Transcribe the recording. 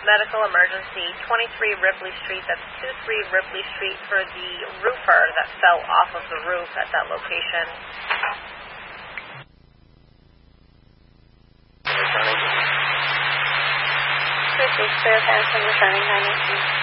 medical emergency, 23 Ripley Street. That's 23 Ripley Street for the roofer that fell off of the roof at that location. This is Fairfax and returning 918.